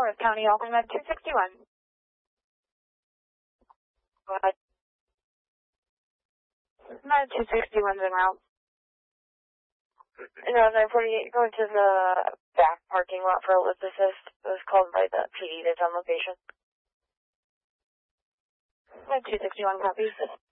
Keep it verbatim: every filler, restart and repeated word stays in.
Forest County, Alton Med two sixty-one. Go ahead. Med two sixty-one's en route. No, nine forty-eight, going to the back parking lot for a lift assist. It was called by the P D that's on location. Med two sixty-one copies.